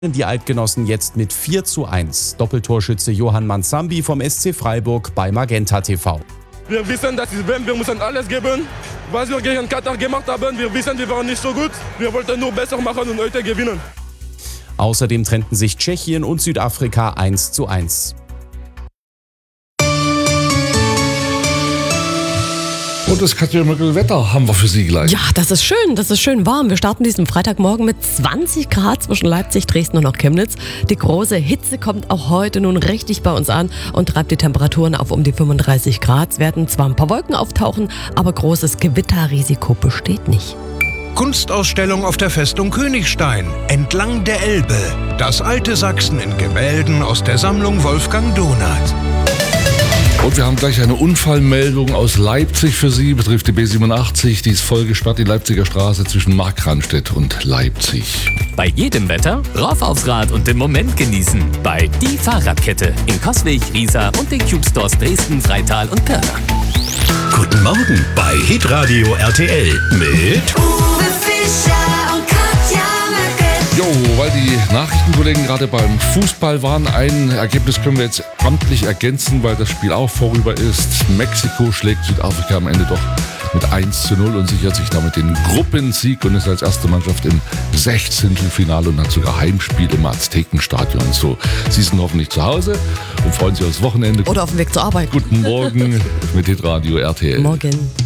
Die Eidgenossen jetzt mit 4:1. Doppeltorschütze Johann Manzambi vom SC Freiburg bei Magenta TV. Wir wissen, dass wir müssen alles geben, was wir gegen Katar gemacht haben. Wir wissen, wir waren nicht so gut. Wir wollten nur besser machen und heute gewinnen. Außerdem trennten sich Tschechien und Südafrika 1:1. Und das Katja Möckel-Wetter haben wir für Sie gleich. Ja, das ist schön warm. Wir starten diesen Freitagmorgen mit 20 Grad zwischen Leipzig, Dresden und auch Chemnitz. Die große Hitze kommt auch heute nun richtig bei uns an und treibt die Temperaturen auf um die 35 Grad. Es werden zwar ein paar Wolken auftauchen, aber großes Gewitterrisiko besteht nicht. Kunstausstellung auf der Festung Königstein, entlang der Elbe. Das alte Sachsen in Gemälden aus der Sammlung Wolfgang Donath. Und wir haben gleich eine Unfallmeldung aus Leipzig für Sie, betrifft die B87. Die ist voll gesperrt, die Leipziger Straße zwischen Markranstädt und Leipzig. Bei jedem Wetter rauf aufs Rad und den Moment genießen. Bei Die Fahrradkette in Coswig, Riesa und den Cube Stores Dresden, Freital und Pirna. Guten Morgen bei Hitradio RTL mit Uwe Fischer und Katja Möckel. Jo, weil die Nachrichtenkollegen gerade beim Fußball waren, ein Ergebnis können wir jetzt amtlich ergänzen, weil das Spiel auch vorüber ist. Mexiko schlägt Südafrika am Ende doch mit 1:0 und sichert sich damit den Gruppensieg und ist als erste Mannschaft im 16. und hat sogar Heimspiel im Aztekenstadion. So, Sie sind hoffentlich zu Hause und freuen sich aufs Wochenende. Oder auf dem Weg zur Arbeit. Guten Morgen mit Hitradio RTL. Morgen.